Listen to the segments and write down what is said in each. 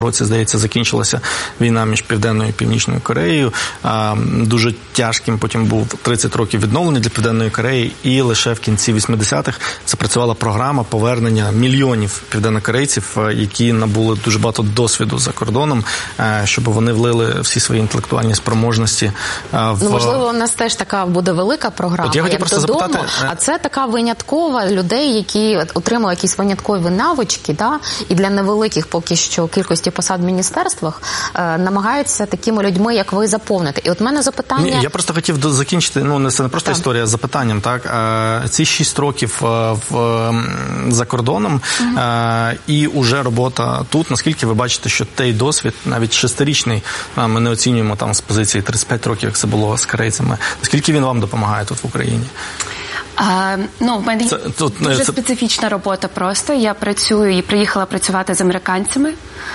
році, здається, закінчилася війна між Південною і Північною Кореєю. Дуже тяжким потім був 30 років відновлення для Південної Кореї, і лише в кінці 80-х запрацювала програма повернення мільйонів південнокорейців, які набули дуже багато досвіду за кордоном, щоб вони влили всі свої інтелектуальні спроможності в... Можливо, у нас теж така буде велика програма, як додому, а це така виняткова людей, які отримали якісь виняткові навички, і для невеликих поки що кількості посад в міністерствах намагаються такими людьми, як ви, заповнити. І от в мене запитання... Ні, я просто хотів закінчити, це не просто історія з запитанням, так? Ці 6 років за кордоном і уже робота тут, наскільки ви бачите, що той досвід, навіть 6-річний, ми не оцінюємо там з позиції 35 років, як це було з корейцями, наскільки він вам допомагає тут в Україні? В мене дуже специфічна робота просто. Я працюю і приїхала працювати з американцями.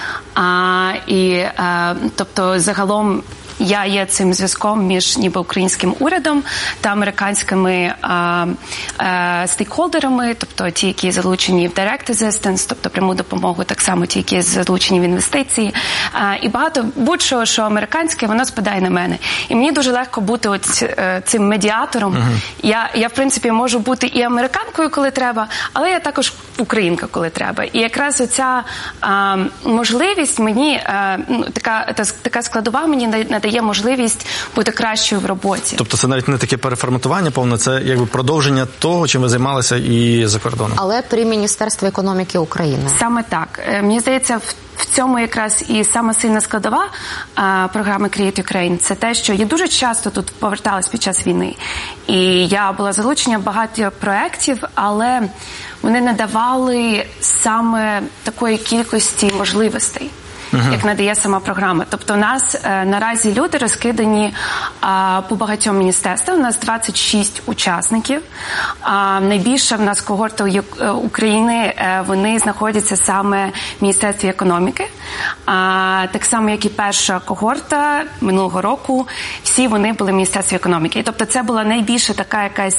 Тобто, загалом, я є цим зв'язком між ніби українським урядом та американськими стейкхолдерами, тобто ті, які залучені в direct assistance, тобто пряму допомогу, так само ті, які залучені в інвестиції. І багато будь-що, що американське, воно спадає на мене. І мені дуже легко бути цим медіатором. Я, в принципі, можу бути і американкою, коли треба, але я також українка, коли треба. І якраз оця можливість мені, така складова мені надає можливість бути кращою в роботі. Тобто це навіть не таке переформатування повне, це якби продовження того, чим ви займалися і за кордоном. Але при Міністерстві економіки України. Саме так. Мені здається, в цьому якраз і сама сильна складова програми Create Ukraine – це те, що я дуже часто тут поверталась під час війни. І я була залучена в багато проєктів, але вони не давали саме такої кількості можливостей, як надає сама програма. Тобто у нас наразі люди розкидані по багатьом міністерствам. У нас 26 учасників. Найбільша в нас когорта України, вони знаходяться саме в Міністерстві економіки. Так само, як і перша когорта минулого року, всі вони були в Міністерстві економіки. І тобто це була найбільша така якась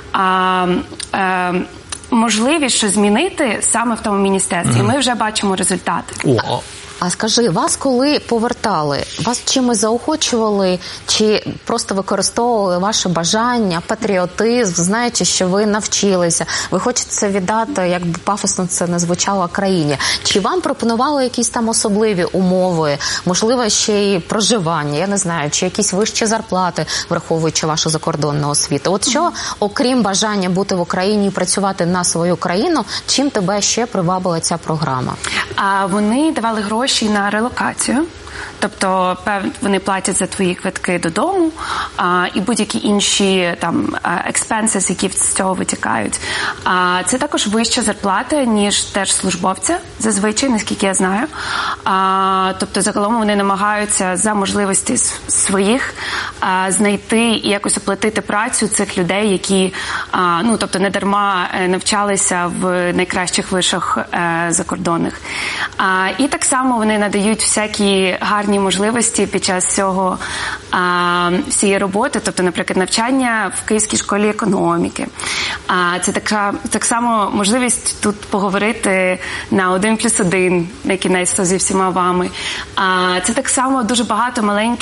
можливість що змінити саме в тому міністерстві. І ми вже бачимо результати. А скажи, вас коли повертали, вас чимось заохочували, чи просто використовували ваше бажання, патріотизм, знаючи, що ви навчилися, ви хочете це віддати, як би пафосно це не звучало, країні? Чи вам пропонували якісь там особливі умови, можливо, ще й проживання, я не знаю, чи якісь вищі зарплати, враховуючи вашу закордонну освіту? От що, окрім бажання бути в Україні і працювати на свою країну, чим тебе ще привабила ця програма? Вони давали гроші на релокацію. Тобто вони платять за твої квитки додому і будь-які інші там expenses, які з цього витікають. Це також вища зарплата, ніж держслужбовця, зазвичай, наскільки я знаю. Тобто загалом вони намагаються за можливості своїх знайти і якось оплатити працю цих людей, які тобто не дарма навчалися в найкращих вишах закордонних. І так само вони надають всякі гарні можливості під час всієї роботи, тобто, наприклад, навчання в Київській школі економіки. Це так само можливість тут поговорити на 1+1, на кінець зі всіма вами. Це так само дуже багато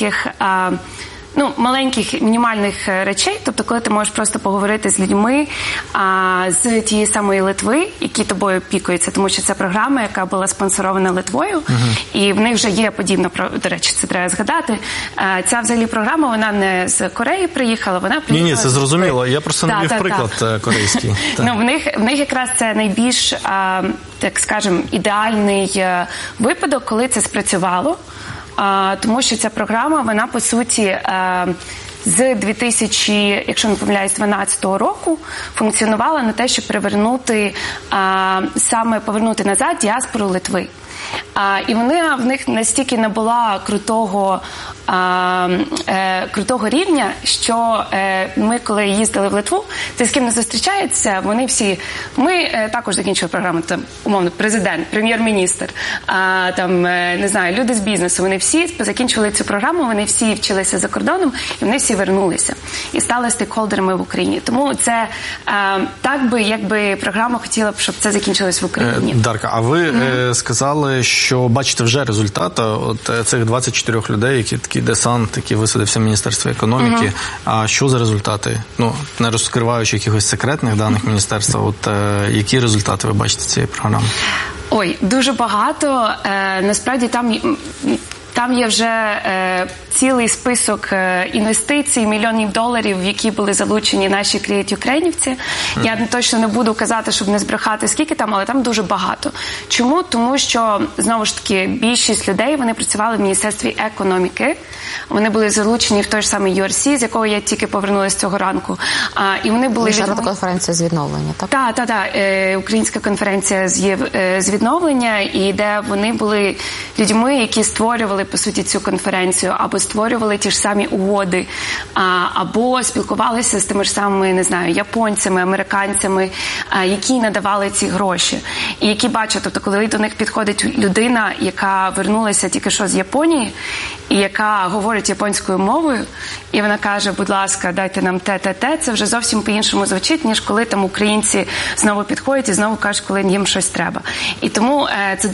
маленьких, мінімальних речей, тобто коли ти можеш просто поговорити з людьми з тієї самої Литви, які тобою опікуються, тому що це програма, яка була спонсорована Литвою, і в них вже є подібна, до речі, це треба згадати. Ця взагалі програма, вона не з Кореї приїхала, вона приїхала... Ні, це зрозуміло, я просто навів приклад корейський. В них якраз це найбільш, так скажемо, ідеальний випадок, коли це спрацювало. Тому що ця програма, вона, по суті, з якщо не помиляюсь, 2012 року функціонувала на те, щоб повернути назад діаспору Литви. І в них настільки не була крутого рівня, що ми, коли їздили в Литву, це з ким не зустрічається, вони всі, ми також закінчили програму, там, умовно, президент, прем'єр-міністр, не знаю, люди з бізнесу, вони всі закінчили цю програму, вони всі вчилися за кордоном, і вони всі вернулися і стали стейкхолдерами в Україні. Тому це так би, якби програма хотіла б, щоб це закінчилось в Україні. Дарка, а ви сказали, сподіваюся, що бачите вже результати. От цих 24 людей, які такий десант, який висадився в Міністерстві економіки. А що за результати? Ну, не розкриваючи якихось секретних даних міністерства, от які результати ви бачите цієї програми? Ой, дуже багато. Насправді там є вже цілий список інвестицій, мільйонів доларів, в які були залучені наші Create Ukraine'івці. Я точно не буду казати, щоб не збрехати, скільки там, але там дуже багато. Чому? Тому що, знову ж таки, більшість людей, вони працювали в Міністерстві економіки. Вони були залучені в той ж самий URC, з якого я тільки повернулася цього ранку. І вони були... Міжнародна конференція з відновлення, так? Так. Українська конференція з відновлення, і де вони були людьми, які створювали, по суті, цю конференцію, або створювали ті ж самі угоди, або спілкувалися з тими ж самими, не знаю, японцями, американцями, які надавали ці гроші. І які бачать, тобто, коли до них підходить людина, яка вернулася тільки що з Японії, і яка говорить японською мовою, і вона каже, будь ласка, дайте нам те, це вже зовсім по-іншому звучить, ніж коли там українці знову підходять і знову кажуть, коли їм щось треба. І тому це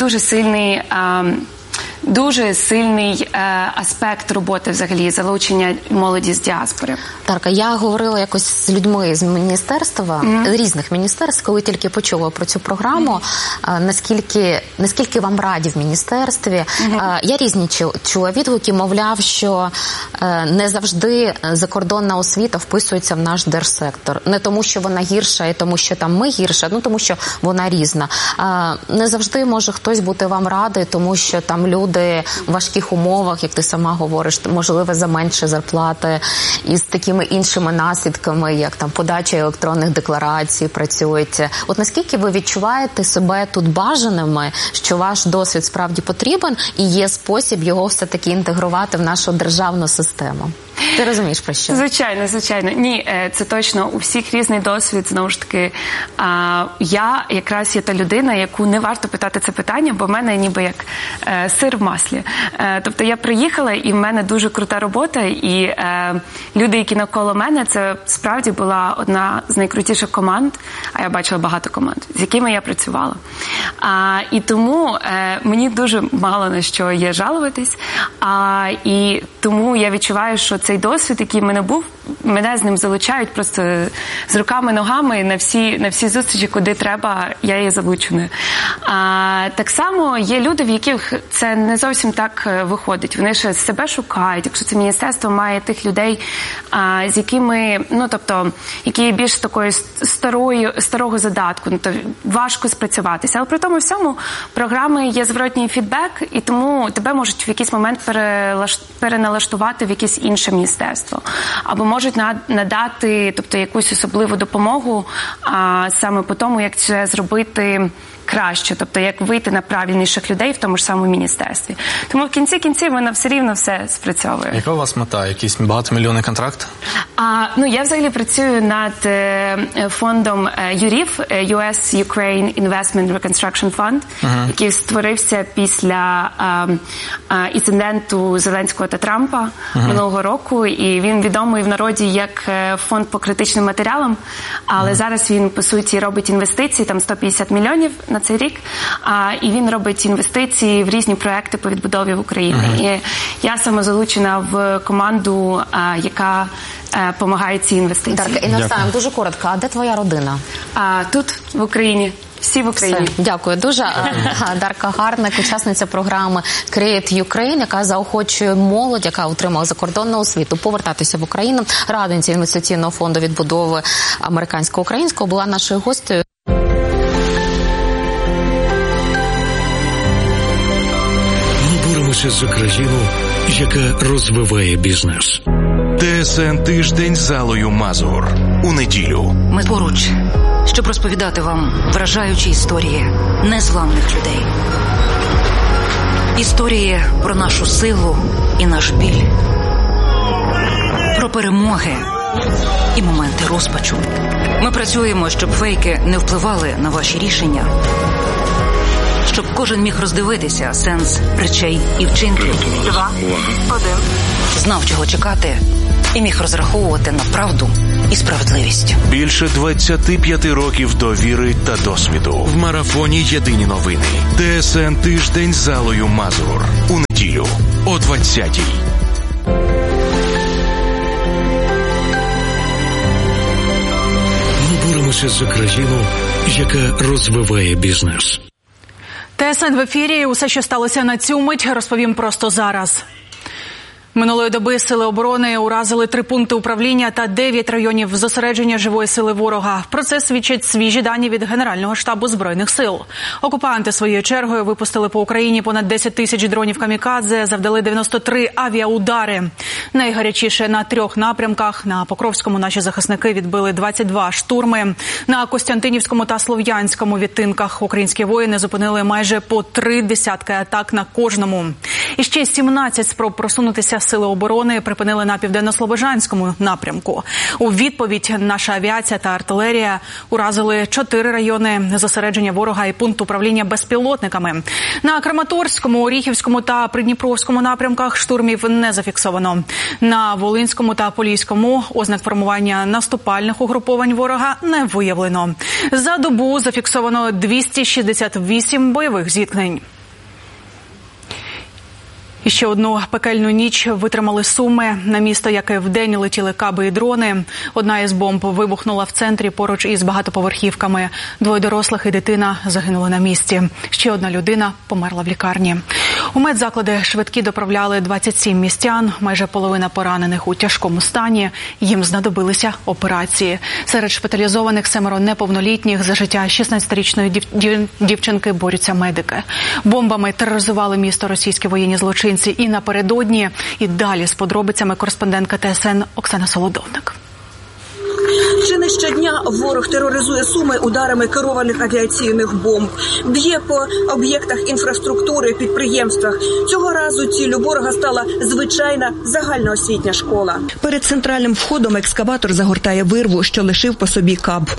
дуже сильний аспект роботи взагалі, залучення молоді з діаспори. Дарка, я говорила якось з людьми з міністерства, з різних міністерств, коли тільки почула про цю програму, наскільки вам раді в міністерстві. Я різні чула відгуки, мовляв, що не завжди закордонна освіта вписується в наш держсектор. Не тому, що вона гірша і тому, що там ми гірша, тому що вона різна. Не завжди може хтось бути вам радий, тому що там люди в важких умовах, як ти сама говориш, можливо, за менше зарплати, і з такими іншими наслідками, як там подача електронних декларацій працюють. От наскільки ви відчуваєте себе тут бажаними, що ваш досвід справді потрібен і є спосіб його все-таки інтегрувати в нашу державну систему? Ти розумієш про що? Звичайно. Ні, це точно. У всіх різний досвід, знову ж таки. Я якраз є та людина, яку не варто питати це питання, бо в мене ніби як сир в маслі. Тобто я приїхала, і в мене дуже крута робота, і люди, які навколо мене, це справді була одна з найкрутіших команд, а я бачила багато команд, з якими я працювала. І тому мені дуже мало на що є жалуватись, і тому я відчуваю, що цей досвід, який в мене був, мене з ним залучають просто з руками-ногами на всі зустрічі, куди треба, я є залученою. Так само є люди, в яких це не зовсім так виходить. Вони ще себе шукають. Якщо це міністерство має тих людей, з якими, які є більш такою старого задатку, то важко спрацюватися. Але при тому всьому програми є зворотній фідбек, і тому тебе можуть в якийсь момент переналаштувати в якесь інше міністерство. Або можуть надати, якусь особливу допомогу саме по тому, як це зробити краще, тобто як вийти на правильніших людей в тому ж самому міністерстві. Тому в кінці кінців воно все рівно все спрацьовує. Яка у вас мета? Якийсь багатомільйонний контракт? Я взагалі працюю над фондом ЮРІФ, US Ukraine Investment Reconstruction Fund, який створився після інциденту Зеленського та Трампа минулого року, і він відомий в народі як фонд по критичним матеріалам, але зараз він, по суті, робить інвестиції, там 150 мільйонів на цей рік, і він робить інвестиції в різні проекти по відбудові в Україні. І я саме залучена в команду, яка допомагає ці інвестиції. Дарка, і наостанок, дуже коротко, а де твоя родина? Тут, в Україні. Всі в Україні. Все. Дякую дуже. Дарка Гарник, учасниця програми Create Ukraine, яка заохочує молодь, яка отримала закордонну освіту, повертатися в Україну. Радниця інвестиційного фонду відбудови американсько-українського була нашою гостею. Ми боремося за країну, яка розвиває бізнес. ТСН Тиждень з Аллою Мазур. У неділю. Ми поруч, щоб розповідати вам вражаючі історії незламних людей. Історії про нашу силу і наш біль. Про перемоги і моменти розпачу. Ми працюємо, щоб фейки не впливали на ваші рішення. Щоб кожен міг роздивитися сенс речей і вчинків. 2, 1. Знав, чого чекати і міг розраховувати на правду і справедливість. Більше 25 років довіри та досвіду. В марафоні «Єдині новини». ТСН «Тиждень з Аллою Мазур». У неділю о 20-й. Ми боремося за країну, яка розвиває бізнес. ТСН в ефірі. Усе, що сталося на цю мить, розповім просто зараз. Минулої доби Сили оборони уразили 3 пункти управління та 9 районів зосередження живої сили ворога. Про це свідчать свіжі дані від Генерального штабу Збройних сил. Окупанти своєю чергою випустили по Україні понад 10 тисяч дронів камікадзе, завдали 93 авіаудари. Найгарячіше на 3 напрямках. На Покровському наші захисники відбили 22 штурми. На Костянтинівському та Слов'янському відтинках українські воїни зупинили майже по 3 десятки атак на кожному. І ще 17 спроб просунутися Сили оборони припинили на Південно-Слобожанському напрямку. У відповідь наша авіація та артилерія уразили 4 райони зосередження ворога і пункт управління безпілотниками. На Краматорському, Оріхівському та Придніпровському напрямках штурмів не зафіксовано. На Волинському та Поліському ознак формування наступальних угруповань ворога не виявлено. За добу зафіксовано 268 бойових зіткнень. І ще одну пекельну ніч витримали Суми. На місто, як і вдень, летіли каби і дрони. Одна із бомб вибухнула в центрі поруч із багатоповерхівками. 2 дорослих і дитина загинули на місці. Ще 1 людина померла в лікарні. У медзаклади швидкі доправляли 27 містян. Майже половина поранених у тяжкому стані. Їм знадобилися операції. Серед шпиталізованих 7 неповнолітніх. За життя 16-річної дівчинки борються медики. Бомбами тероризували місто російські воєнні злочинці. І напередодні, і далі з подробицями кореспондентка ТСН Оксана Солодовник. Чи не щодня ворог тероризує Суми ударами керованих авіаційних бомб, б'є по об'єктах інфраструктури, підприємствах. Цього разу ціллю ворога стала звичайна загальноосвітня школа. Перед центральним входом екскаватор загортає вирву, що лишив по собі каб.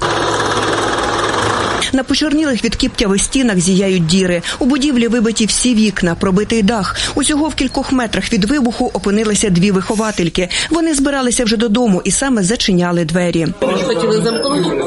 На почорнілих від кіптяви стінах зіяють діри. У будівлі вибиті всі вікна, пробитий дах. Усього в кількох метрах від вибуху опинилися 2 виховательки. Вони збиралися вже додому і саме зачиняли двері. Хотіли замкнути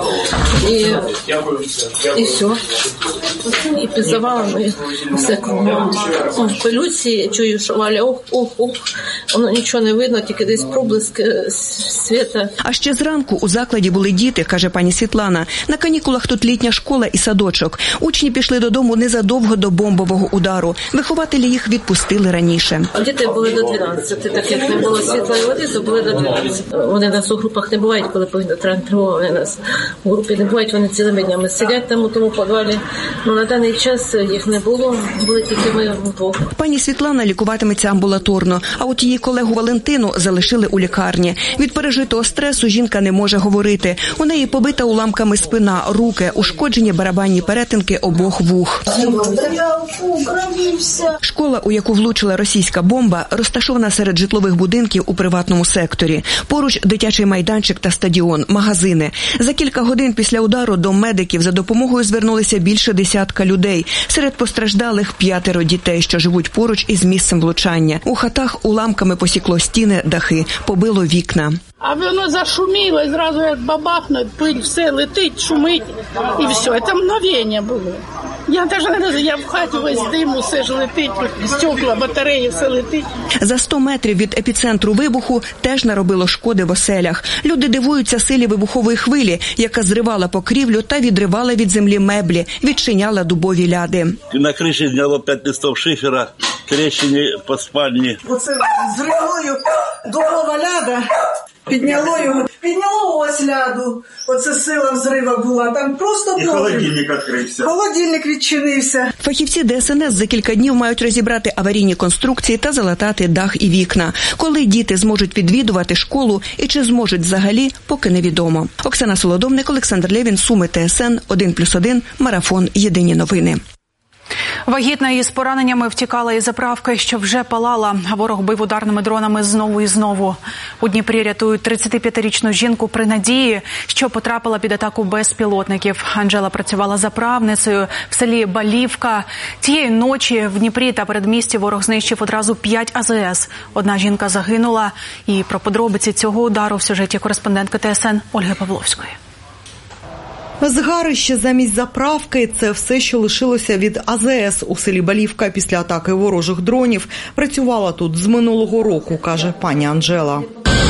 і все. І під завалами все кругом. В пилюці чую, що Валя ох. Воно нічого не видно, тільки десь проблиск світа. А ще зранку у закладі були діти, каже пані Світлана. На канікулах тут літня школа і садочок. Учні пішли додому незадовго до бомбового удару. Вихователі їх відпустили раніше. Діти були до 12, так як не було світла і води, то були до 12. Вони нас у групах не бувають, коли повітряна тривога, вони нас у групі не бувають, вони цілими днями сидять там у тому підвалі. На даний час їх не було, були тільки ми вдвох. Пані Світлана лікуватиметься амбулаторно, а от її колегу Валентину залишили у лікарні. Від пережитого стресу жінка не може говорити. У неї побита уламками спина, руки, ушкоджені барабанні перетинки обох вух. Школа, у яку влучила російська бомба, розташована серед житлових будинків у приватному секторі. Поруч дитячий майданчик та стадіон, магазини. За кілька годин після удару до медиків за допомогою звернулися більше десятка людей. Серед постраждалих 5 дітей, що живуть поруч із місцем влучання. У хатах уламками посікло стіни, дахи, побило вікна. А воно зашуміло, і зразу як бабахне, пиль, все летить, шумить, і все. Це мгновення було. Я навіть не розумію, я в хаті весь дим, все ж летить, стекла, батареї, все летить. За 100 метрів від епіцентру вибуху теж наробило шкоди в оселях. Люди дивуються силі вибухової хвилі, яка зривала покрівлю та відривала від землі меблі, відчиняла дубові ляди. На криші зняло 5 листів шифера, тріщини по спальні. Оце зривою дубова ляда. Підняло ось ляду. Оце сила взрива була. Там просто і холодильник відкрився. Холодильник відчинився. Фахівці ДСНС за кілька днів мають розібрати аварійні конструкції та залатати дах і вікна. Коли діти зможуть відвідувати школу і чи зможуть взагалі, поки невідомо. Оксана Солодовник, Олександр Лєвін, Суми, ТСН 1+1, Марафон, Єдині новини. Вагітна із пораненнями втікала із заправки, що вже палала. Ворог бив ударними дронами знову і знову. У Дніпрі рятують 35-річну жінку при надії, що потрапила під атаку безпілотників. Анжела працювала заправницею в селі Балівка. Тієї ночі в Дніпрі та передмісті ворог знищив одразу 5 АЗС. Одна жінка загинула. І про подробиці цього удару в сюжеті кореспондентки ТСН Ольги Павловської. Згарище замість заправки – це все, що лишилося від АЗС у селі Балівка після атаки ворожих дронів. Працювала тут з минулого року, каже пані Анжела.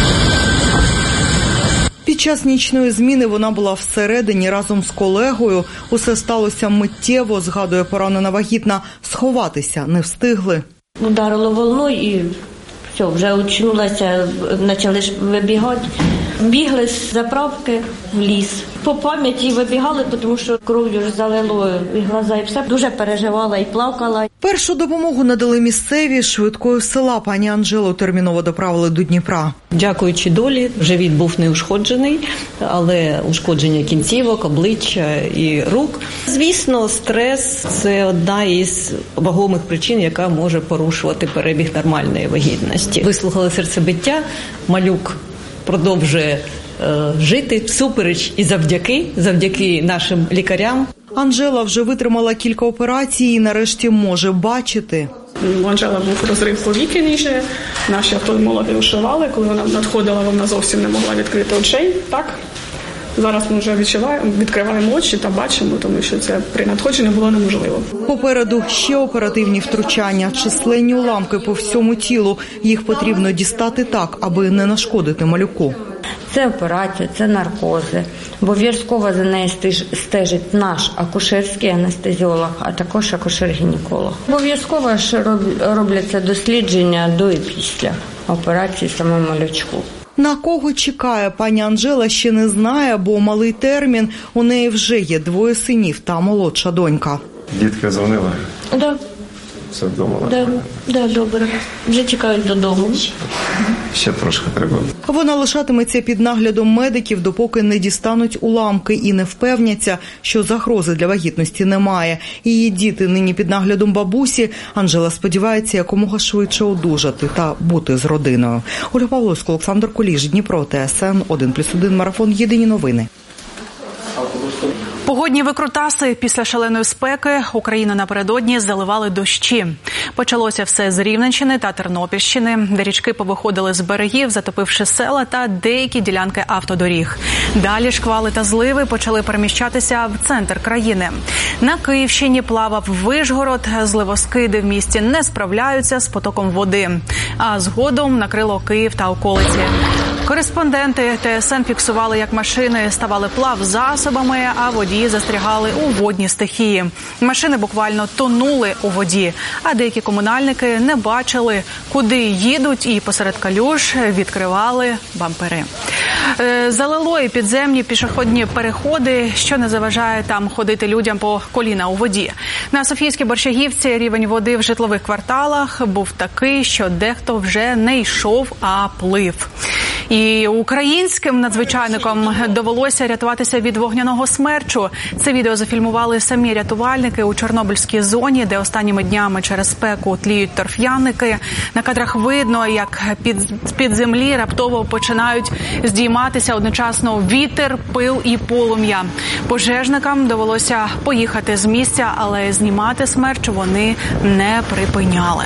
Під час нічної зміни вона була всередині разом з колегою. Усе сталося миттєво, згадує поранена вагітна. Сховатися не встигли. Ударило волною і все, вже очнулася, почали ж вибігати. Бігли з заправки в ліс. По пам'яті вибігали, тому що кров'ю ж залило і глаза, і все. Дуже переживала і плакала. Першу допомогу надали місцеві. Швидкою з села пані Анжелу терміново доправили до Дніпра. Дякуючи долі, живіт був не ушкоджений, але ушкодження кінцівок, обличчя і рук. Звісно, стрес – це одна із вагомих причин, яка може порушувати перебіг нормальної вагітності. Вислухали серцебиття, малюк продовжує жити всупереч і завдяки нашим лікарям. Анжела вже витримала кілька операцій і нарешті може бачити. У Анжели був розрив повіки ніже, наші офтальмологи ушивали, коли вона надходила, вона зовсім не могла відкрити очей. Так? Зараз ми вже відкриваємо очі та бачимо, тому що це при надходженні було неможливо. Попереду ще оперативні втручання, численні уламки по всьому тілу. Їх потрібно дістати так, аби не нашкодити малюку. Це операція, це наркози. Обов'язково за нею стежить наш акушерський анестезіолог, а також акушер-гінеколог. Обов'язково ж робляться дослідження до і після операції самому малючку. На кого чекає пані Анжела, ще не знає, бо малий термін. У неї вже є 2 синів та молодша донька. Дітки дзвонили? Так. Все вдома? Так, добре. Вже чекають додому. Ще трошки треба. Вона лишатиметься під наглядом медиків, допоки не дістануть уламки і не впевняться, що загрози для вагітності немає. Її діти нині під наглядом бабусі. Анжела сподівається якомога швидше одужати та бути з родиною. Ольга Павловська, Олександр Куліш, Дніпро, ТСН 1+1 марафон. Єдині новини. Погодні викрутаси. Після шаленої спеки Україну напередодні заливали дощі. Почалося все з Рівненщини та Тернопільщини, де річки повиходили з берегів, затопивши села та деякі ділянки автодоріг. Далі шквали та зливи почали переміщатися в центр країни. На Київщині плавав Вишгород, зливоскиди в місті не справляються з потоком води. А згодом накрило Київ та околиці. Кореспонденти ТСН фіксували, як машини ставали плавзасобами, а водії застрягали у водній стихії. Машини буквально тонули у воді, а деякі комунальники не бачили, куди їдуть, і посеред калюж відкривали бампери. Залило і підземні пішохідні переходи, що не заважає там ходити людям по коліна у воді. На Софійській Борщагівці рівень води в житлових кварталах був такий, що дехто вже не йшов, а плив. І українським надзвичайникам довелося рятуватися від вогняного смерчу. Це відео зафільмували самі рятувальники у Чорнобильській зоні, де останніми днями через спеку тліють торф'яники. На кадрах видно, як з-під землі раптово починають здійматися одночасно вітер, пил і полум'я. Пожежникам довелося поїхати з місця, але знімати смерч вони не припиняли.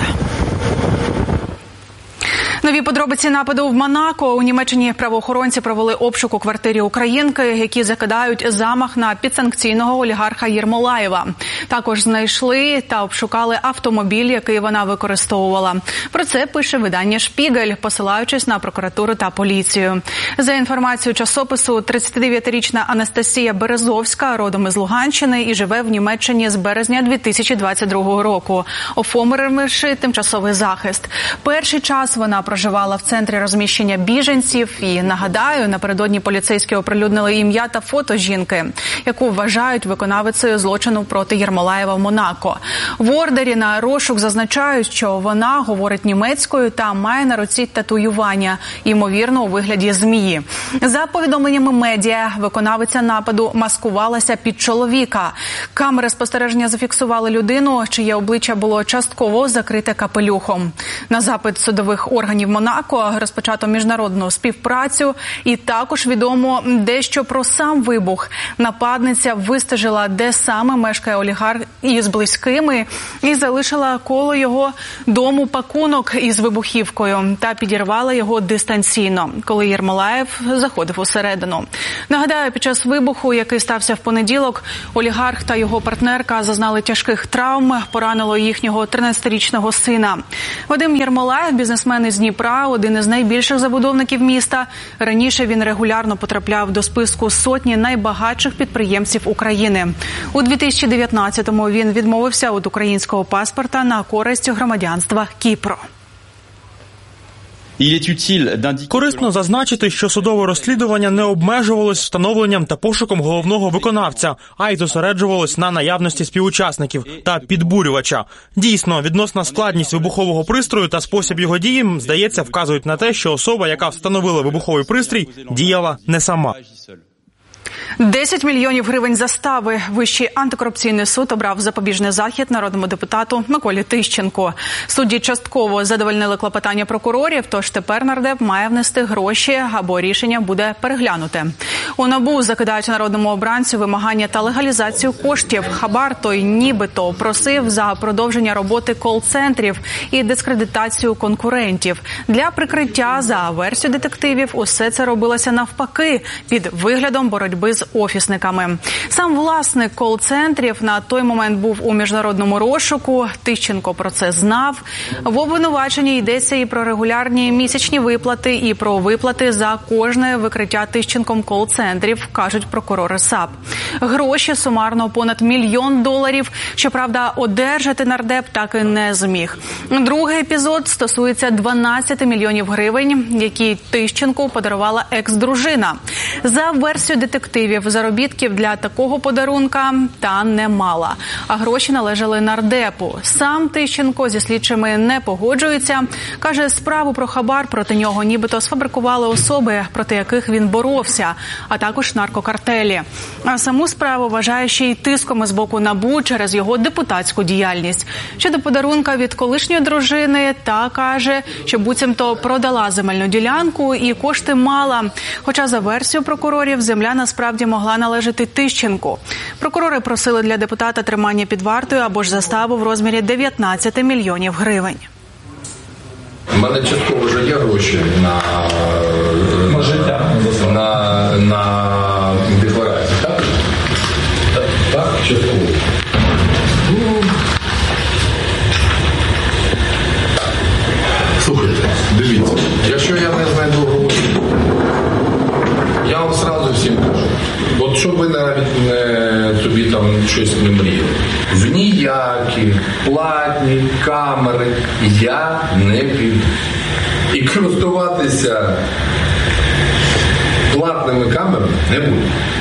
Нові подробиці нападу в Монако. У Німеччині правоохоронці провели обшук у квартирі українки, які закидають замах на підсанкційного олігарха Єрмолаєва. Також знайшли та обшукали автомобіль, який вона використовувала. Про це пише видання «Шпігель», посилаючись на прокуратуру та поліцію. За інформацією часопису, 39-річна Анастасія Березовська, родом із Луганщини і живе в Німеччині з березня 2022 року, оформивши тимчасовий захист. Перший час вона проживала в центрі розміщення біженців. І, нагадаю, напередодні поліцейські оприлюднили ім'я та фото жінки, яку вважають виконавицею злочину проти Єрмолаєва в Монако. В ордері на розшук зазначають, що вона говорить німецькою та має на руці татуювання, ймовірно, у вигляді змії. За повідомленнями медіа, виконавиця нападу маскувалася під чоловіка. Камери спостереження зафіксували людину, чиє обличчя було частково закрите капелюхом. На запит судових органів Монако розпочато міжнародну співпрацю, і також відомо дещо про сам вибух. Нападниця вистежила, де саме мешкає олігарх із близькими, і залишила коло його дому пакунок із вибухівкою та підірвала його дистанційно, коли Єрмолаєв заходив усередину. Нагадаю, під час вибуху, який стався в понеділок, олігарх та його партнерка зазнали тяжких травм, поранило їхнього 13-річного сина. Вадим Єрмолаєв, бізнесмен із Дніпра, один із найбільших забудовників міста. Раніше він регулярно потрапляв до списку сотні найбагатших підприємців України. У 2019-му він відмовився від українського паспорта на користь громадянства Кіпру. Корисно зазначити, що судове розслідування не обмежувалось встановленням та пошуком головного виконавця, а й зосереджувалось на наявності співучасників та підбурювача. Дійсно, відносна складність вибухового пристрою та спосіб його дії, здається, вказують на те, що особа, яка встановила вибуховий пристрій, діяла не сама. 10 мільйонів гривень застави. Вищий антикорупційний суд обрав запобіжний захід народному депутату Миколі Тищенку. Судді частково задовольнили клопотання прокурорів, тож тепер нардеп має внести гроші або рішення буде переглянуте. У НАБУ закидають народному обранцю вимагання та легалізацію коштів. Хабар той нібито просив за продовження роботи кол-центрів і дискредитацію конкурентів. Для прикриття, за версією детективів, усе це робилося навпаки, під виглядом боротьби з офісниками. Сам власник кол-центрів на той момент був у міжнародному розшуку. Тищенко про це знав. В обвинуваченні йдеться і про регулярні місячні виплати, і про виплати за кожне викриття Тищенком кол-центрів, кажуть прокурори САП. Гроші сумарно понад $1 мільйон. Щоправда, одержати нардеп так і не зміг. Другий епізод стосується 12 мільйонів гривень, які Тищенку подарувала екс-дружина. За версією детективів, заробітків для такого подарунка та не мала. А гроші належали нардепу. Сам Тищенко зі слідчими не погоджується. Каже, справу про хабар проти нього нібито сфабрикували особи, проти яких він боровся, а також наркокартелі. А саму справу вважає ще й тиском з боку НАБУ через його депутатську діяльність. Щодо подарунка від колишньої дружини, та каже, що буцімто продала земельну ділянку і кошти мала. Хоча за версією прокурорів земля насправді могла належати Тищенку. Прокурори просили для депутата тримання під вартою або ж заставу в розмірі 19 мільйонів гривень. У мене частково вже є гроші на життя, на декларацію, так? Так, частково. Слухайте, дивіться, якщо я не знайду гроші, я вам одразу всім кажу, от щоб ви навіть собі там щось не мріяли. В ніякі платні камери я не піду. І користуватися платними камерами не буду.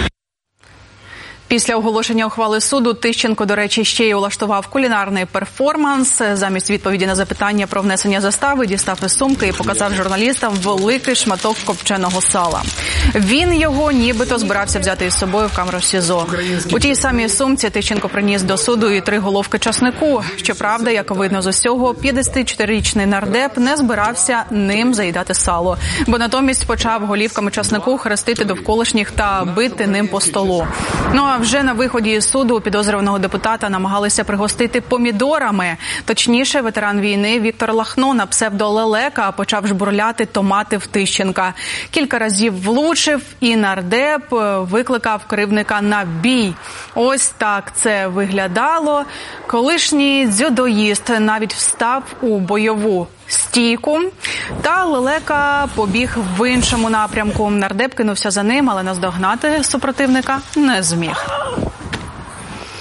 Після оголошення ухвали суду Тищенко, до речі, ще й улаштував кулінарний перформанс. Замість відповіді на запитання про внесення застави дістав із сумки і показав журналістам великий шматок копченого сала. Він його нібито збирався взяти із собою в камеру СІЗО. У тій самій сумці Тищенко приніс до суду і 3 головки часнику. Щоправда, як видно з усього, 54-річний нардеп не збирався ним заїдати сало, бо натомість почав голівками часнику хрестити довколишніх та бити ним по столу. Ну а вже на виході із суду підозрюваного депутата намагалися пригостити помідорами. Точніше, ветеран війни Віктор Лахно на псевдо Лелека почав жбурляти томати в Тищенка. Кілька разів влучив, і нардеп викликав кривдника на бій. Ось так це виглядало. Колишній дзюдоїст навіть встав у бойову стійку, та Лелека побіг в іншому напрямку. Нардеп кинувся за ним, але наздогнати супротивника не зміг.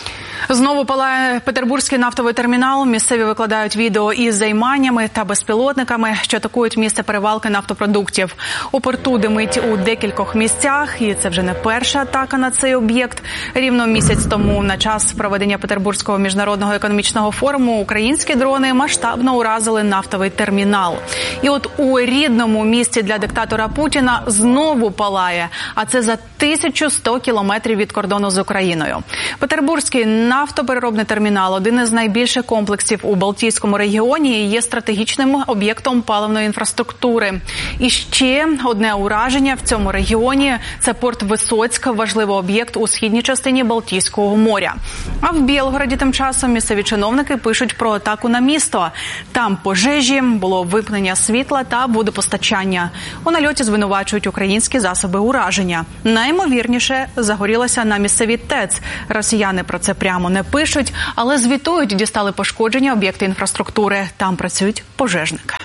Знову палає Петербурзький нафтовий термінал. Місцеві викладають відео із займаннями та безпілотниками, що атакують місце перевалки нафтопродуктів. У порту димить у декількох місцях, і це вже не перша атака на цей об'єкт. Рівно місяць тому, на час проведення Петербурзького міжнародного економічного форуму, українські дрони масштабно уразили нафтовий термінал. І от у рідному місті для диктатора Путіна знову палає, а це за 1100 кілометрів від кордону з Україною. Петербурзький нафтопереробний термінал – один із найбільших комплексів у Балтійському регіоні і є стратегічним об'єктом паливної інфраструктури. І ще одне ураження в цьому регіоні – це порт Висоцьк, важливий об'єкт у східній частині Балтійського моря. А в Білгороді тим часом місцеві чиновники пишуть про атаку на місто. Там пожежі, було вимкнення світла та водопостачання. У нальоті звинувачують українські засоби ураження. Наймовірніше, загорілася на місцевій ТЕЦ. Росіяни про це прямо не пишуть, але звітують, дістали пошкодження об'єкти інфраструктури. Там працюють пожежники.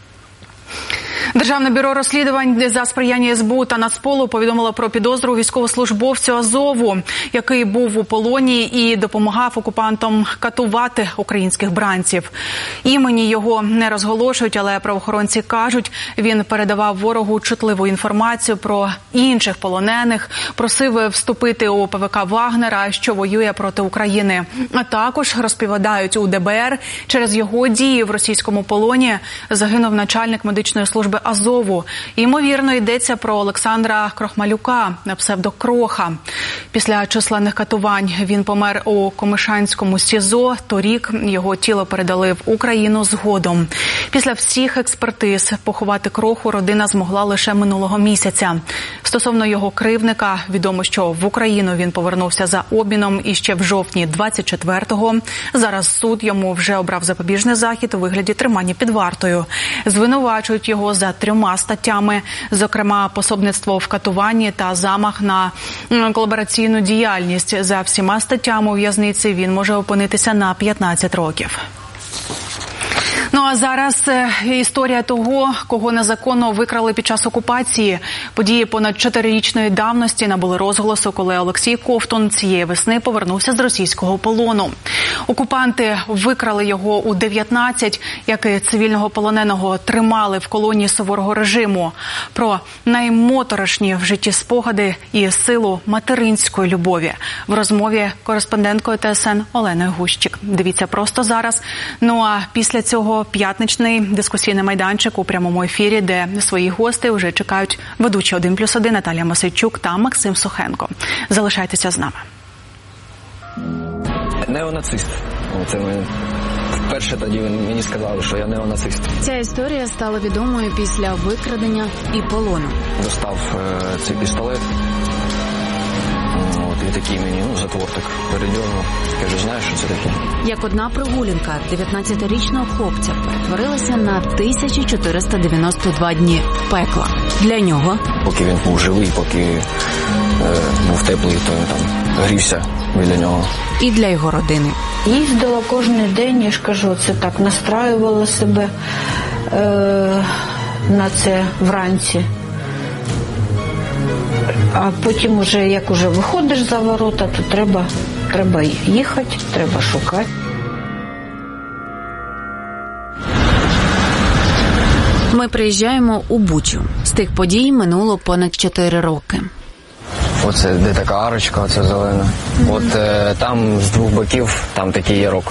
Державне бюро розслідувань за сприяння СБУ та Нацполу повідомило про підозру військовослужбовцю Азову, який був у полоні і допомагав окупантам катувати українських бранців. Імені його не розголошують, але правоохоронці кажуть, він передавав ворогу чутливу інформацію про інших полонених, просив вступити у ПВК Вагнера, що воює проти України. А також розповідають у ДБР, через його дії в російському полоні загинув начальник медичної служби Азову. Ймовірно, йдеться про Олександра Крохмалюка, на псевдо Кроха. Після численних катувань він помер у Комишанському СІЗО. Торік його тіло передали в Україну згодом. Після всіх експертиз поховати Кроху родина змогла лише минулого місяця. Стосовно його кривдника, відомо, що в Україну він повернувся за обміном іще в жовтні 24-го. Зараз суд йому вже обрав запобіжний захід у вигляді тримання під вартою. Звинувачують його за 3 статтями, зокрема пособництво в катуванні та замах на колабораційну діяльність. За всіма статтями у в'язниці він може опинитися на 15 років. Ну а зараз історія того, кого незаконно викрали під час окупації. Події понад 4-річної давності набули розголосу, коли Олексій Ковтун цієї весни повернувся з російського полону. Окупанти викрали його у 19, як і цивільного полоненого тримали в колонії суворого режиму. Про наймоторошні в житті спогади і силу материнської любові в розмові кореспонденткою ТСН Оленою Гущик. Дивіться просто зараз. Ну а після цього п'ятничний дискусійний майданчик у прямому ефірі, де своїх гостей вже чекають ведучі 1+1 Наталія Мосейчук та Максим Сухенко. Залишайтеся з нами. Неонацист. Це вперше тоді мені сказали, що я неонацист. Ця історія стала відомою після викрадення і полону. Достав цей пістолет. І такий мені, затвор так передьорнув. Кажу, знаєш, що це таке? Як одна прогулянка 19-річного хлопця перетворилася на 1492 дні пекла. Для нього. Поки він був живий, поки був теплий, то він там грівся біля нього. І для його родини. Їздила кожен день, я ж кажу, це так настраювала себе на це вранці. А потім, як виходиш за ворота, то треба їхати, треба шукати. Ми приїжджаємо у Бучу. З тих подій минуло понад 4 роки. Оце де така арочка, оце зелена. От там з 2 боків, там такий ярок.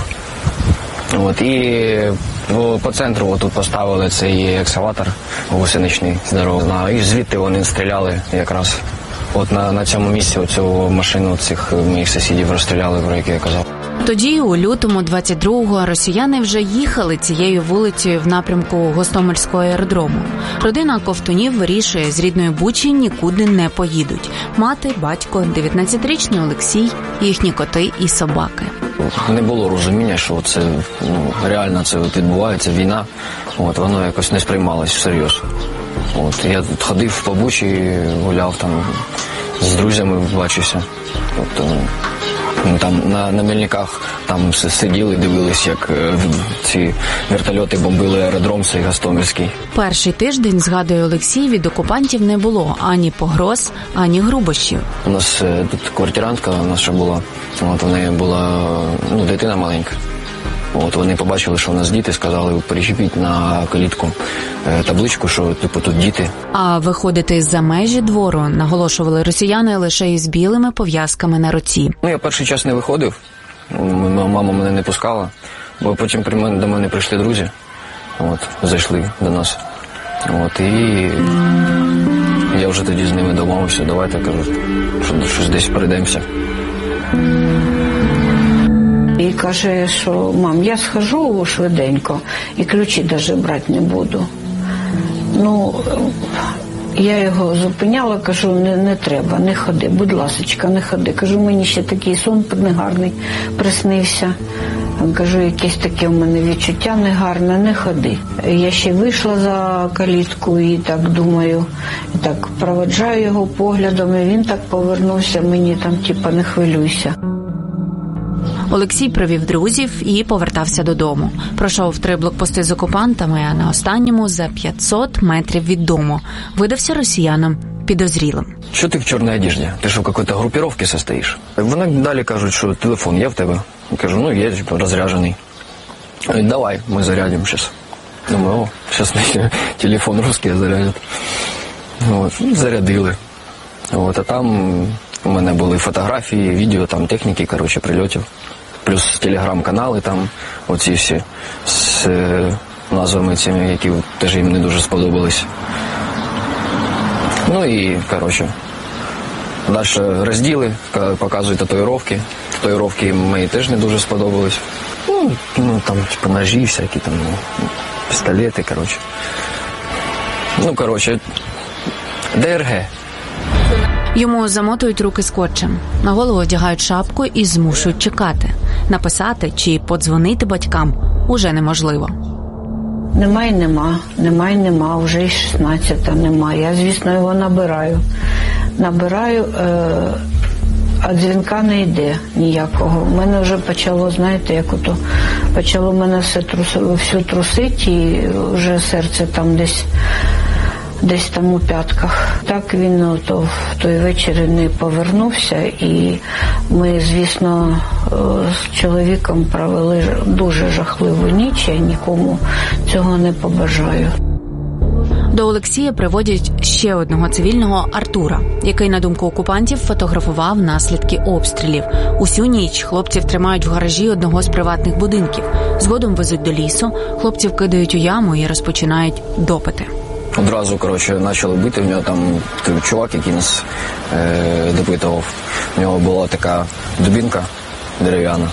І по центру тут поставили цей екскаватор гусеничний, здоровий. І звідти вони стріляли якраз. От на цьому місці оцю машину цих моїх сусідів розстріляли, про які я казав. Тоді, у лютому 22-го, росіяни вже їхали цією вулицею в напрямку Гостомельського аеродрому. Родина Ковтунів вирішує, з рідної Бучі нікуди не поїдуть. Мати, батько, 19-річний Олексій, їхні коти і собаки. Не було розуміння, що це реально це відбувається, війна. Воно якось не сприймалось всерйоз. Я ходив по Бучі, гуляв там з друзями, бачився. Там на Мельниках там сиділи, дивились, як ці вертольоти бомбили аеродром цей Гостомельський. Перший тиждень, згадує Олексій, від окупантів не було ані погроз, ані грубощів. У нас тут квартирантка наша була, у неї була дитина маленька. Вони побачили, що у нас діти, сказали, причепіть на калітку табличку, що тут діти. А виходити з-за межі двору, наголошували росіяни, лише із білими пов'язками на руці. Я перший час не виходив, мама мене не пускала, бо потім до мене прийшли друзі, зайшли до нас. І я вже тоді з ними домовився, давайте, кажу, щось десь перейдемося. І каже, що мам, я схожу швиденько і ключі навіть брати не буду. Я його зупиняла, кажу, не треба, не ходи, будь ласочка, не ходи. Кажу, мені ще такий сон негарний приснився. Кажу, якесь таке в мене відчуття негарне, не ходи. Я ще вийшла за калітку і так думаю, і так проводжаю його поглядом, і він так повернувся, мені там не хвилюйся. Олексій привів друзів і повертався додому. Пройшов 3 блокпости з окупантами, а на останньому за 500 метрів від дому видався росіянам підозрілим. Що ти в чорній одежді? Ти що, в якійсь групіровці состоїш? Вони далі кажуть, що телефон є в тебе. Я кажу, є, розряджений. Давай, ми зарядимо зараз. Думаю, зараз телефон русский зарядять. Зарядили. А там у мене були фотографії, відео, там техніки, прильотів. Плюс телеграм-канали там, оці всі з назвами цими, які теж їм не дуже сподобались. І, далі розділи, показують татуїровки. Татуїровки мені теж не дуже сподобались. Там, ножі всякі, там, пістолети, ДРГ. Йому замотують руки скотчем, на голову одягають шапку і змушують чекати. Написати чи подзвонити батькам уже неможливо. Нема, вже й 16-та нема. Я, звісно, його набираю, а дзвінка не йде ніякого. У мене вже почало, почало мене всю трусити, і вже серце там десь там у п'ятках. Так він в той вечір не повернувся, і ми, звісно, з чоловіком провели дуже жахливу ніч, я нікому цього не побажаю. До Олексія приводять ще одного цивільного Артура, який, на думку окупантів, фотографував наслідки обстрілів. Усю ніч хлопців тримають в гаражі одного з приватних будинків. Згодом везуть до лісу, хлопців кидають у яму і розпочинають допити. Одразу, почали бити. В нього там чувак, який нас допитував. В нього була така дубінка дерев'яна.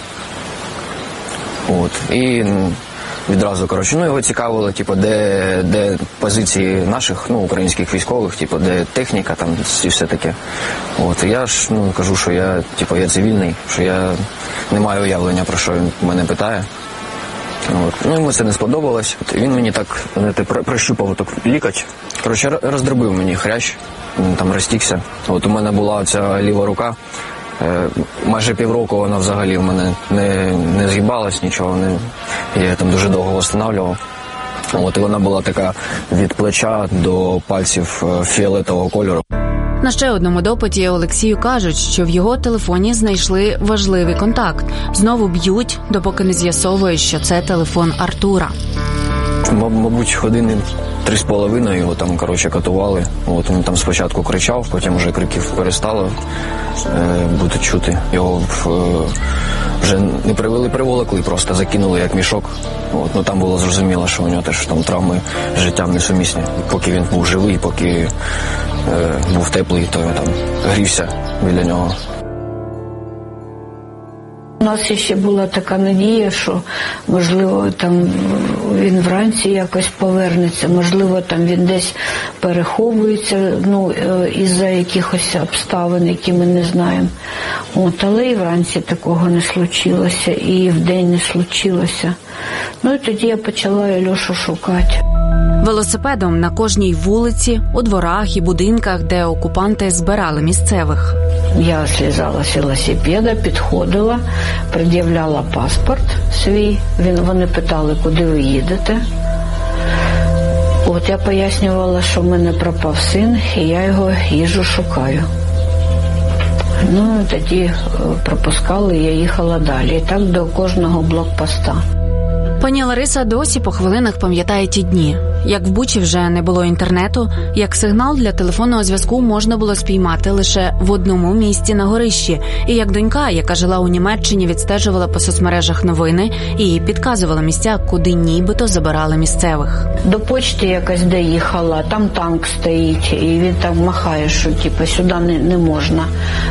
І відразу, його цікавило, де позиції наших, українських військових, де техніка, там, і все таке. Я ж, кажу, що я цивільний, що я не маю уявлення, про що він мене питає. Йому це не сподобалось. Він мені так прищупав лікоть. Роздробив мені хрящ, там розтікся. У мене була ця ліва рука. Майже півроку вона взагалі в мене не згибалась, нічого. Я там дуже довго встановлював. І вона була така від плеча до пальців фіолетового кольору. На ще одному допиті Олексію кажуть, що в його телефоні знайшли важливий контакт. Знову б'ють, допоки не з'ясовують, що це телефон Артура. Мабуть, години 3,5 його там, катували. Він там спочатку кричав, потім вже криків перестало бути чути. Його вже не приволокли, просто закинули як мішок. Там було зрозуміло, що у нього теж там травми з життям несумісні. Поки він був живий, поки був теплий, то я там грівся біля нього. У нас ще була така надія, що, можливо, там він вранці якось повернеться, можливо, там він десь переховується, із-за якихось обставин, які ми не знаємо. Але і вранці такого не случилося, і вдень не случилося. І тоді я почала Альошу шукати. Велосипедом на кожній вулиці, у дворах і будинках, де окупанти збирали місцевих. Я слізала з велосипеда, підходила, пред'являла паспорт свій. Вони питали, куди ви їдете. Я пояснювала, що в мене пропав син, і я його їжджу шукаю. Тоді пропускали, і я їхала далі. І так до кожного блокпоста. Пані Лариса досі по хвилинах пам'ятає ті дні. Як в Бучі вже не було інтернету, як сигнал для телефонного зв'язку можна було спіймати лише в одному місці на горищі. І як донька, яка жила у Німеччині, відстежувала по соцмережах новини і підказувала місця, куди нібито забирали місцевих. До почти якось доїхала, там танк стоїть, і він так махає, що сюди не можна.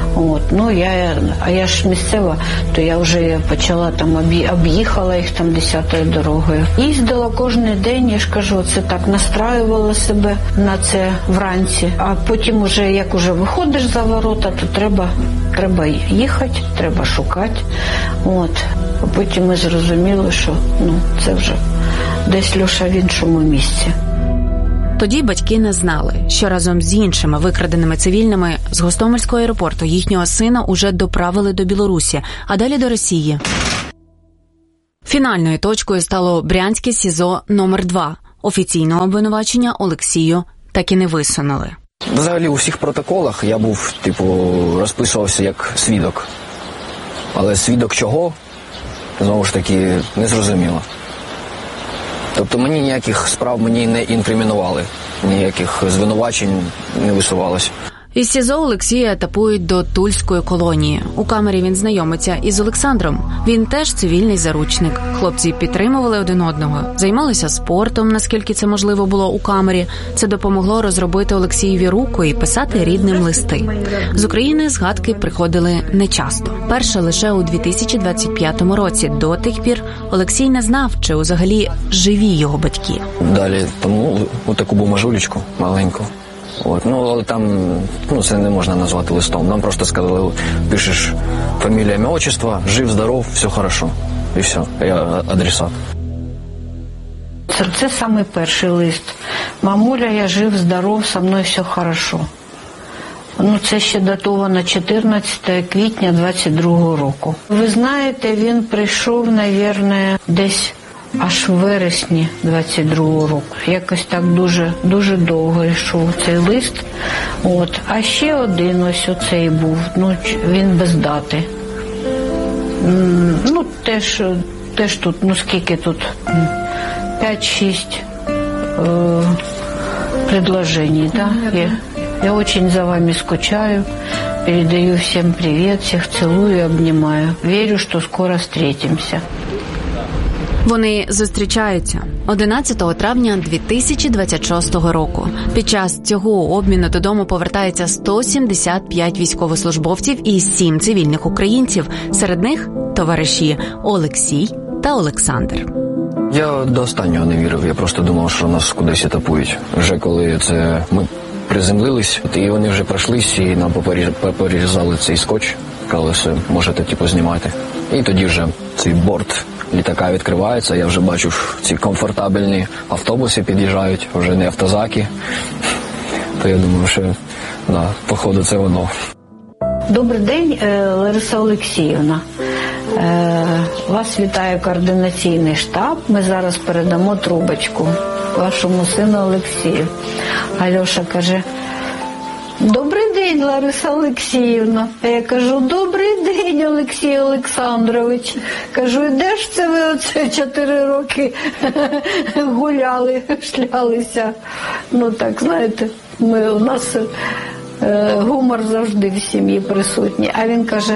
А я ж місцева, то я вже почала там, об'їхала їх там 10-ю дорогою. Їздила кожен день, я ж кажу, це так настраювала себе на це вранці. А потім як виходиш за ворота, то треба їхати, треба шукати. А потім ми зрозуміли, що це вже десь Льоша в іншому місці. Тоді батьки не знали, що разом з іншими викраденими цивільними з Гостомельського аеропорту їхнього сина уже доправили до Білорусі, а далі до Росії. Фінальною точкою стало Брянське СІЗО номер 2. Офіційного обвинувачення Олексію так і не висунули. Взагалі у всіх протоколах я був, розписувався як свідок. Але свідок чого? Знову ж таки, не зрозуміло. Тобто мені ніяких справ не інкримінували, ніяких звинувачень не висувалось. Із СІЗО Олексія етапують до Тульської колонії. У камері він знайомиться із Олександром. Він теж цивільний заручник. Хлопці підтримували один одного, займалися спортом, наскільки це можливо було у камері. Це допомогло розробити Олексієві руку і писати рідним листи. З України згадки приходили нечасто. Перше лише у 2025 році. До тих пір Олексій не знав, чи взагалі живі його батьки. Далі таку бумажулечку маленьку. Але там це не можна назвати листом. Нам просто сказали, пишеш фамілія, ім'я, отчество, жив, здоров, все хорошо. І все, я адресат. Це самий перший лист. Мамуля, я жив, здоров, со мною все хорошо. Це ще датовано 14 квітня 22-го року. Ви знаєте, він прийшов, мабуть, десь аж в вересні 22-го року. Якось так дуже довго йшов цей лист. А ще один ось оцей був. Він без дати. Теж тут, скільки тут? 5-6 предложений, да? Я очень за вами скучаю. Передаю всем привет, всех целую, обнимаю. Верю, что скоро встретимся. Вони зустрічаються 11 травня 2026 року. Під час цього обміну додому повертається 175 військовослужбовців і 7 цивільних українців. Серед них товариші Олексій та Олександр. Я до останнього не вірив. Я просто думав, що нас кудись етапують. Вже коли ми приземлились, і вони вже пройшлись, і нам порізали цей скотч. Сказали, все, можете знімати. І тоді вже цей борт літака відкривається, я вже бачу, ці комфортабельні автобуси під'їжджають, вже не автозаки. То я думаю, що, походу, це воно. Добрий день, Лариса Олексіївна. Вас вітає координаційний штаб. Ми зараз передамо трубочку вашому сину Олексію. Альоша каже: добрий день, Лариса Олексіївна. А я кажу: добрий день, Олексій Олександрович. Кажу: і де ж це ви оце 4 роки гуляли, шлялися? Так, знаєте, у нас гумор завжди в сім'ї присутній. А він каже: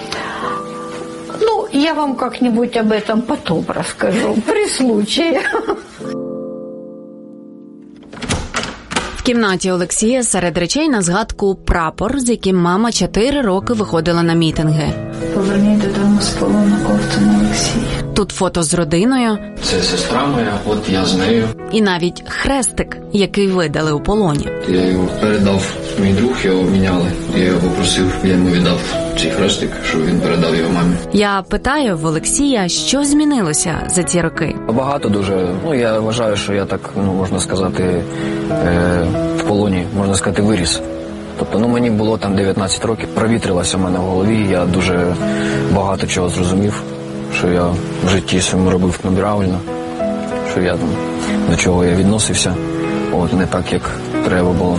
я вам как-нибудь об этом потом расскажу, при случае. В кімнаті Олексія серед речей на згадку прапор, з яким мама 4 роки виходила на мітинги. Поверніть додому з полону, Ковтун Олексій. Тут фото з родиною. Це сестра моя, от я з нею. І навіть хрестик, який видали у полоні. Я його передав, мій друг його міняли. Я його попросив, я йому віддав цей хрестик, щоб він передав його мамі. Я питаю в Олексія, що змінилося за ці роки. Багато дуже. Я вважаю, що я так, можна сказати, в полоні, можна сказати, виріс. Тобто, мені було там 19 років, провітрилося в мене в голові, я дуже багато чого зрозумів, що я в житті своєму робив неправильно, що я до чого я відносився, не так, як треба було.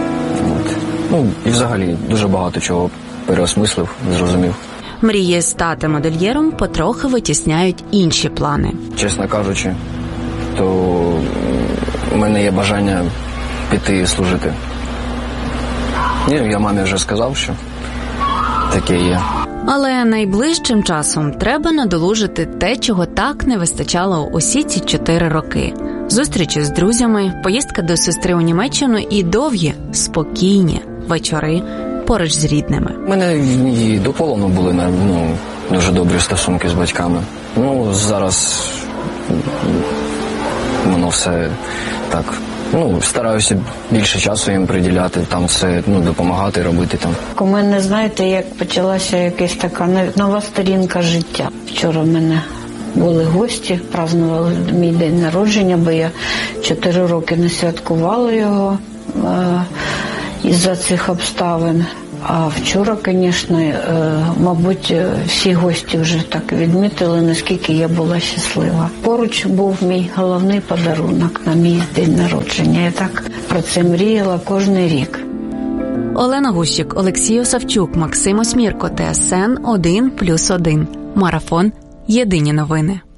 І взагалі дуже багато чого переосмислив, зрозумів. Мрії стати модельєром потрохи витісняють інші плани. Чесно кажучи, то у мене є бажання піти служити. Я мамі вже сказав, що таке є. Але найближчим часом треба надолужити те, чого так не вистачало усі ці 4 роки. Зустрічі з друзями, поїздка до сестри у Німеччину і довгі, спокійні вечори поруч з рідними. У мене і до полону були дуже добрі стосунки з батьками. Зараз воно все так. Стараюся більше часу їм приділяти, там все, допомагати, робити там. У мене, знаєте, як почалася якась така нова сторінка життя. Вчора в мене були гості, празднували мій день народження, бо я 4 роки не святкувала його із-за цих обставин. А вчора, звісно, мабуть, всі гості вже так відмітили, наскільки я була щаслива. Поруч був мій головний подарунок на мій день народження. Я так про це мріяла кожен рік. Олена Гущик, Олексій Осавчук, Максим Осмірко, ТСН 1+1. Марафон. Єдині новини.